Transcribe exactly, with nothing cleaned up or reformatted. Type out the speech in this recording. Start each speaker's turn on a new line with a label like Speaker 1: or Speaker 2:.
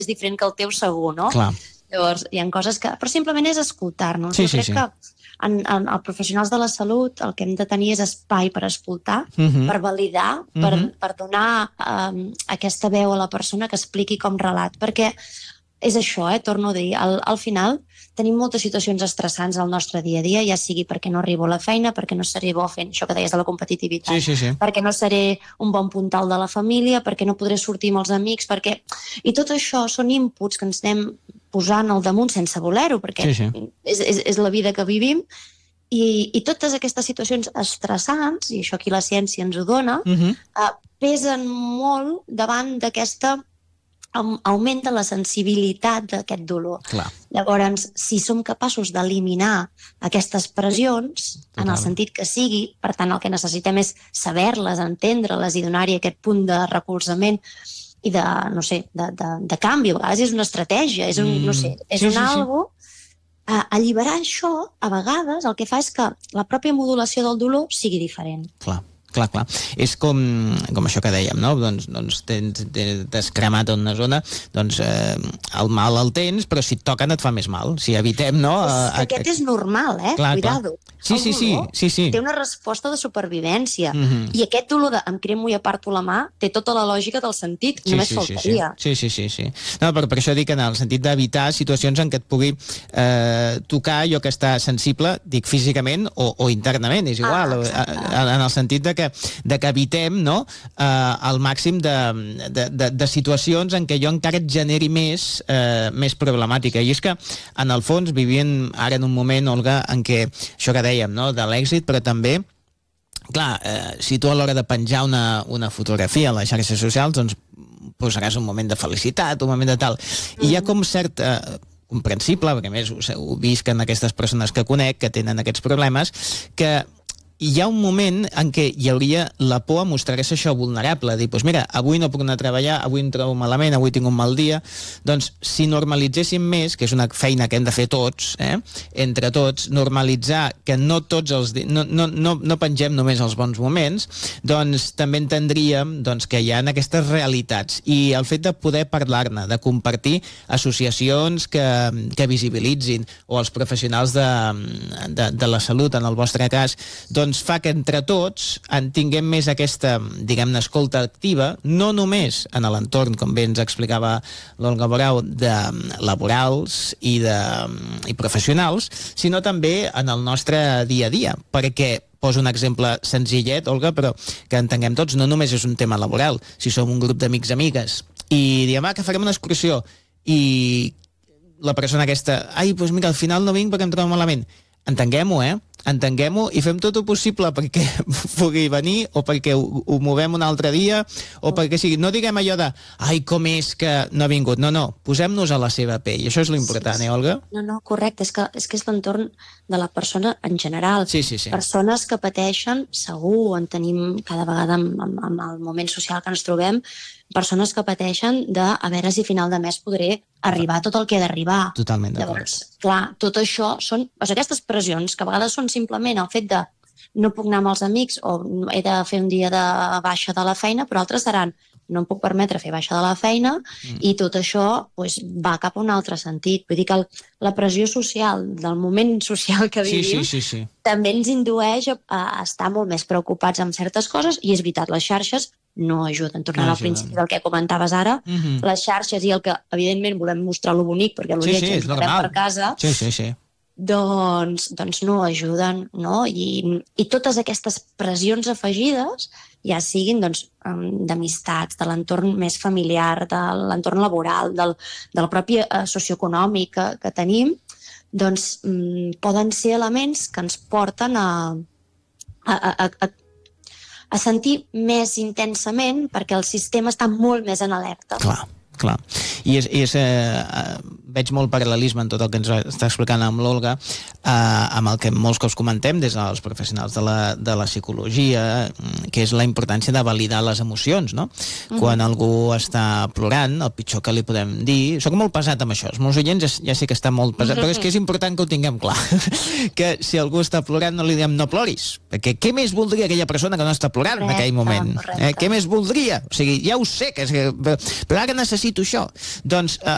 Speaker 1: és diferent que el teu segur, no?
Speaker 2: Clar.
Speaker 1: Llavors, hi ha coses que... Però simplement és escoltar-nos.
Speaker 2: Sí,
Speaker 1: jo
Speaker 2: sí,
Speaker 1: crec
Speaker 2: sí.
Speaker 1: que en, en els professionals de la salut el que hem de tenir és espai per escoltar,
Speaker 2: Mhm.
Speaker 1: per validar, per,
Speaker 2: Mhm.
Speaker 1: per donar um, aquesta veu a la persona que expliqui com relat, perquè és això, eh, torno a dir, al, al final tenim moltes situacions estressants al nostre dia a dia, ja sigui perquè no arribo a la feina, perquè no seré bo fent això que deies de la competitivitat,
Speaker 2: Sí, sí, sí.
Speaker 1: perquè no seré un bon puntal de la família, perquè no podré sortir amb els amics, perquè... I tot això són inputs que ens anem posant al damunt sense voler-ho, perquè
Speaker 2: Sí, sí.
Speaker 1: és, és, és la vida que vivim, i, i totes aquestes situacions estressants, i això aquí la ciència ens ho dona,
Speaker 2: Mhm.
Speaker 1: eh, pesen molt davant d'aquesta am- augment de la sensibilitat d'aquest dolor.
Speaker 2: Clar.
Speaker 1: Llavors, si som capaços d'eliminar aquestes pressions, en
Speaker 2: Total.
Speaker 1: el sentit que sigui, per tant, el que necessitem és saber-les, entendre-les i donar-hi aquest punt de recolzament i de, no sé, de, de, de canvi. A vegades és una estratègia, és un, no sé, és
Speaker 2: Sí,
Speaker 1: un
Speaker 2: sí, sí.
Speaker 1: algo... A alliberar això, a vegades, el que fa és que la pròpia modulació del dolor sigui diferent.
Speaker 2: Clar, clar, clar. És com, com això que dèiem, no? Doncs, doncs tens, tens, t'has cremat en una zona, doncs eh, el mal el tens, però si et toquen et fa més mal. Si evitem, no?
Speaker 1: És
Speaker 2: Eh,
Speaker 1: que aquest és normal, eh?
Speaker 2: clar,
Speaker 1: Cuidado.
Speaker 2: clar. Sí,
Speaker 1: El
Speaker 2: sí, sí,
Speaker 1: dolor
Speaker 2: sí, sí.
Speaker 1: té una resposta de supervivència.
Speaker 2: Mhm.
Speaker 1: I aquest dolor de em cremo i aparto la mà té tota la lògica del sentit.
Speaker 2: Sí,
Speaker 1: Només
Speaker 2: sí, sí, sí.
Speaker 1: faltaria.
Speaker 2: Sí, sí, sí, sí. No, per, per això dic en el sentit d'evitar situacions en què et pugui eh, tocar allò que està sensible, dic físicament o, o internament, és igual,
Speaker 1: Ah,
Speaker 2: eh,
Speaker 1: exacte.
Speaker 2: en, en el sentit de que, de que evitem, no?, eh, al màxim de, de, de, de situacions en què jo encara et generi més, eh, més problemàtica. I és que, en el fons, vivim ara en un moment, Olga, en què això que dèiem, no?, de l'èxit, però també clar, eh, si tu a l'hora de penjar una, una fotografia a les xarxes socials, doncs posaràs un moment de felicitat, un moment de tal. I hi ha com cert... Eh, comprensible, perquè a més ho, ho visc en aquestes persones que conec que tenen aquests problemes, que hi ha un moment en què hi hauria la por a mostrar-se això vulnerable, dir, doncs mira, avui no puc anar a treballar, avui em trobo malament, avui tinc un mal dia. Doncs si normalitzéssim més, que és una feina que hem de fer tots, eh, entre tots, normalitzar que no tots els di- no, no, no, no pengem només els bons moments, doncs també entendríem doncs, que hi ha aquestes realitats, i el fet de poder parlar-ne, de compartir associacions que, que visibilitzin, o els professionals de, de, de la salut, en el vostre cas, doncs fa que entre tots en tinguem més aquesta, diguem-ne, escolta activa, no només en l'entorn, com bé ens explicava l'Olga Borau, de laborals i, de, i professionals, sinó també en el nostre dia a dia, perquè poso un exemple senzillet, Olga, però que entenguem tots, no només és un tema laboral. Si som un grup d'amics, amigues, i diem, ah, que farem una excursió, i la persona aquesta, ai, doncs mira, al final no vinc perquè em trobo malament. Entenguem-ho, eh? Entenguem-ho i fem tot el possible perquè pugui venir, o perquè ho, ho movem un altre dia, o perquè sigui... No diguem allò de, ai, com és que no ha vingut. No, no, posem-nos a la seva pell. I això és l'important,
Speaker 1: Sí, sí.
Speaker 2: eh, Olga?
Speaker 1: No, no, correcte. És que és, que és l'entorn de la persona en general.
Speaker 2: Sí, sí, sí.
Speaker 1: Persones que pateixen, segur, en tenim cada vegada amb, amb, amb el moment social que ens trobem, persones que pateixen de a veure si a final de mes podré arribar a tot el que he d'arribar.
Speaker 2: Totalment d'acord.
Speaker 1: Llavors, clar, tot això són... O sigui, aquestes pressions, que a vegades són simplement el fet de no puc anar amb els amics o he de fer un dia de baixa de la feina, però altres seran no em puc permetre fer baixa de la feina, mm. i tot això pues, va cap a un altre sentit. Vull dir que el, la pressió social, del moment social que vivim,
Speaker 2: sí, sí, sí, sí.
Speaker 1: també ens indueix a, a estar molt més preocupats amb certes coses, i és veritat, les xarxes no ajuden. Tornant
Speaker 2: No
Speaker 1: al
Speaker 2: ajuden.
Speaker 1: principi del que comentaves ara,
Speaker 2: Mhm.
Speaker 1: les xarxes i el que, evidentment, volem mostrar lo bonic, perquè lo
Speaker 2: Sí,
Speaker 1: lleig
Speaker 2: sí, és
Speaker 1: ens quedem
Speaker 2: normal.
Speaker 1: per casa,
Speaker 2: Sí, sí, sí.
Speaker 1: doncs, doncs no ajuden, no? I, i totes aquestes pressions afegides, ja siguin doncs, em, d'amistats, de l'entorn més familiar, de l'entorn laboral, del, del propi eh, socioeconòmic que, que tenim, doncs mm, poden ser elements que ens porten a, a, a, a, a sentir més intensament, perquè el sistema està molt més en alerta.
Speaker 2: Clar, clar. I és, és, eh, veig molt paral·lelisme en tot el que ens està explicant amb l'Olga, eh, amb el que molts cops comentem des dels professionals de la, de la psicologia, que és la importància de validar les emocions, no? Mm-hmm. Quan algú està plorant, el pitjor que li podem dir... Soc molt pesat amb això, els meus oients ja, ja sé que està molt pesat, mm-hmm. però és que és important que ho tinguem clar, que si algú està plorant no li diem no ploris, perquè què més voldria aquella persona que no està plorant correcte, en aquell moment? Eh? Què més voldria? O sigui, ja ho sé, que és, però ara necessito això. Doncs eh,